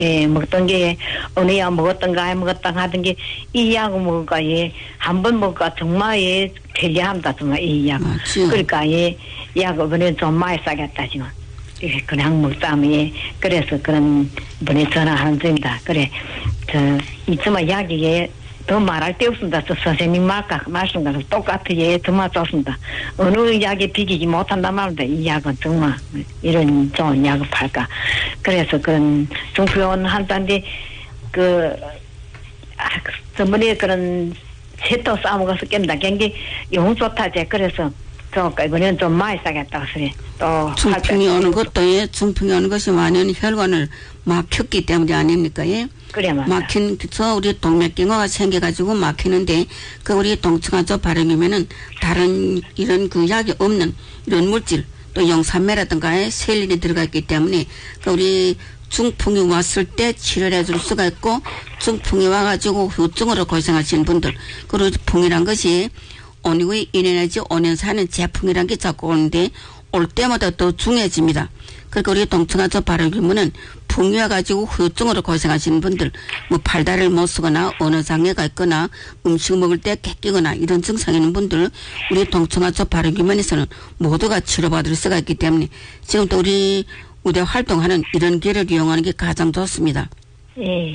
예, 먹던 게, 어느 약 먹었던가, 하던 게, 이 약을 먹을까, 예, 한 번 먹을까, 정말, 예, 편리합니다, 정말, 이 약. 그러니까, 예, 약을 이번에 좀 많이 싸겠다, 지금. 예, 그냥 먹자면, 예, 그래서 그런, 이번에 전화하는 중입니다. 그래, 이쯤에 약이, 예, 더 말할 데 없습니다. 저 선생님 말씀과 똑같아, 예, 정말 좋습니다. 어느 약에 비기지 못한단 말입니다. 이 약은 정말, 이런 좋은 약을 팔까. 그래서 그런 중표현 한다는데, 저번에 그런 새또 싸먹어서 깹니다. 경기 영 좋다지. 그래서 이번에는 좀 많이 싸겠다. 그래. 또. 중풍이 오는 것도, 예, 중풍이 오는 것이 완전히 혈관을 막혔기 때문이 아닙니까, 예? 그래, 맞다. 우리 동맥경화가 생겨가지고 막히는데, 우리 동청아조 발행이면은 다른 이런 약이 없는 이런 물질, 또 영산매라든가 셀린이 들어가 있기 때문에, 우리 중풍이 왔을 때 치료를 해줄 수가 있고, 중풍이 와가지고 후증으로 고생하시는 분들, 그리고 풍이란 것이 5년에 1년 내지 5년 사는 재풍이란 게 자꾸 오는데, 올 때마다 더 중요해집니다. 그러니까 우리 동청아조 발효기문은 풍이 와가지고 후유증으로 고생하시는 분들, 팔다리를 못 쓰거나 어느 장애가 있거나 음식 먹을 때 깨끼거나 이런 증상이 있는 분들, 우리 동청아조 발효기문에서는 모두가 치료받을 수가 있기 때문에 지금도 우리 우대 활동하는 이런 기회를 이용하는 게 가장 좋습니다. 예.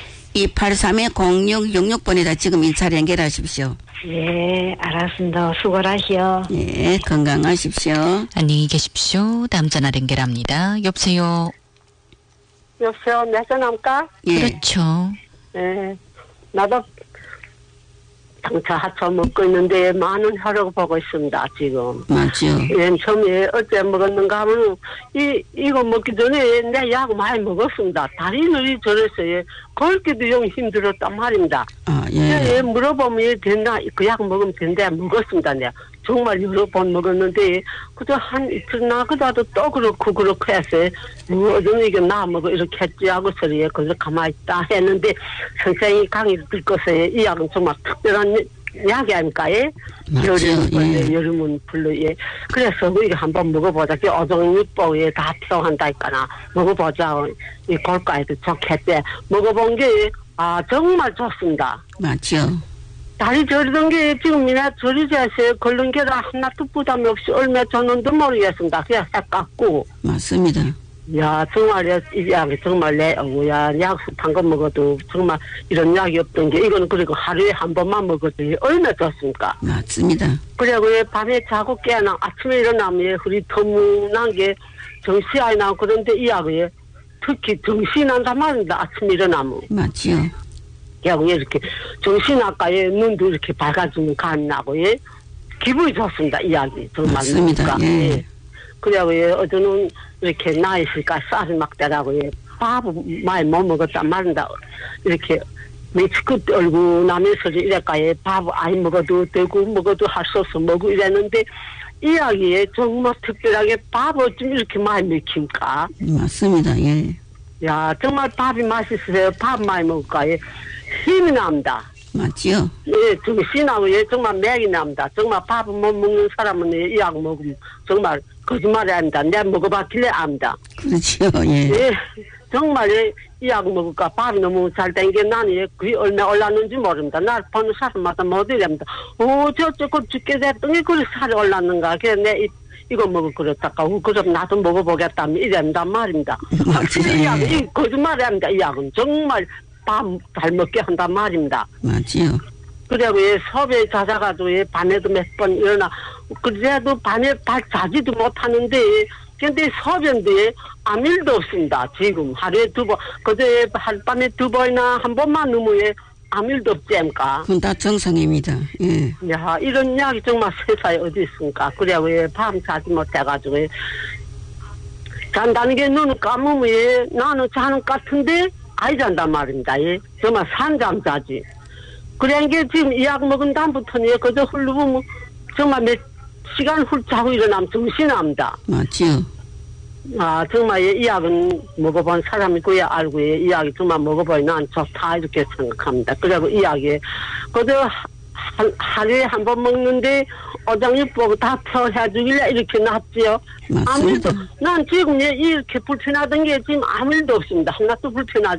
283-0666번에다 지금 인차를 연결하십시오. 예, 알았습니다. 수고하시오. 예, 건강하십시오. 안녕히 계십시오. 다음 전화 연결합니다. 여보세요. 여보세요, 내 전화입니까? 예. 그렇죠. 예. 나도 당차 하초 먹고 있는데 많은 혈액을 보고 있습니다, 지금. 맞죠. 예, 처음에 어째 먹었는가 하면, 이거 먹기 전에 내 약 많이 먹었습니다. 다리는 저랬어요. 걷기도 좀 힘들었단 말입니다. 아, 예. 예, 물어보면 된다, 그 약 먹으면 된다, 먹었습니다, 내가. 정말 여러 번 먹었는데, 그저 한 이틀 나그다도 또 그렇고 해서, 어쩌면 이게 나 먹어, 이렇게 했지 하고 소리에, 그래서 가만히 있다 했는데, 선생님이 강의를 듣고서요, 이 약은 정말 특별한 약이 아닙니까, 예? 여름은 불러, 예. 그래서 우리가 한번 먹어보자. 어종육보에 다 필요한다니까나, 먹어보자. 이 골가에도 좋겠대. 먹어본 게, 정말 좋습니다. 맞죠. 다리 저리던 게 지금이나 저리자세 걸른 게라 하나도 부담이 없이 얼마 줬는지 모르겠습니다. 그냥 싹 깎고. 맞습니다. 야, 정말, 이 약이 정말 약수 단 거 먹어도 정말 이런 약이 없던 게, 이거는 그리고 하루에 한 번만 먹어도 얼마나 좋습니까? 맞습니다. 그리고 밤에 자고 깨어나, 아침에 일어나면 우리 터무난 게 정신이 안 나고 그런데 이 약이 특히 정신이 난단 말입니다. 아침에 일어나면. 맞죠. 그냥 이렇게 정신학과에 눈도 이렇게 밝아지는 감이 나고, 예. 기분이 좋습니다, 이야기. 정말. 맞습니다. 예. 그래고, 예, 어제는 이렇게 나이시니까 쌀이 막 되라고, 예. 밥을 많이 못 먹었단 말인다. 이렇게, 메치크 떨고 나면서 이래까, 예. 밥을 아예 먹어도 되고, 먹어도 할 수 없어 먹고 이랬는데, 이야기에 정말 특별하게 밥을 좀 이렇게 많이 먹힙니까? 맞습니다, 예. 야, 정말 밥이 맛있어요. 밥 많이 먹을까, 예. 힘이 납니다. 맞죠. 예, 정신하고, 예, 정말 맥이 납니다. 정말 밥을 못 먹는 사람은 이 약 먹으면 정말 거짓말이 아닙니다. 내가 먹어봤길래 압니다. 그렇죠, 예. 예, 정말 이 약 먹을까 밥이 너무 잘 된 게 나는 예, 그게 얼마 올랐는지 모릅니다. 나 보는 사람마다 못 이랍니다. 저거 죽게 됐더니 그래 살이 올랐는가. 그래, 이거 먹을 그렇다까. 그럼 나도 먹어보겠다면 이랍니다. 말입니다. 이 약은 거짓말이 아닙니다. 이 약은 정말 밥 잘 먹게 한단 말입니다. 맞지요. 그리고 예, 섭외 잦아가지고 예, 밤에도 몇 번 일어나. 그래도 밤에 자지도 못하는데, 근데 섭외인데 아무 일도 없습니다. 지금 하루에 2번, 그제 하룻밤에 2번이나 한 번만 넘으면 아무 일도 없지 않습니까? 그건 다 정상입니다. 예. 야, 이런 약이 정말 세상에 어디 있습니까? 그리고 예, 밤 자지 못해가지고 예. 잔다는 게 눈을 감으면 예, 나는 자는 것 같은데 아이 잔단 말입니다. 예. 정말 산잠 자지. 그래, 게 지금 이 약 먹은 다음부터는 그저 훌르면 정말 몇 시간 훌 자고 일어나면 정신이 납니다. 맞지요. 정말 이 약은 먹어본 사람이 그야 알고 이 약이 정말 먹어보니 난 좋다 이렇게 생각합니다. 그리고 이 약이 그저 하루에 한 번 먹는데 어장육 보고 다 펴해주길래 이렇게 놨지요. 맞습니다. 난 지금 이렇게 불편하던 게 지금 아무 일도 없습니다. 하나도 불편하지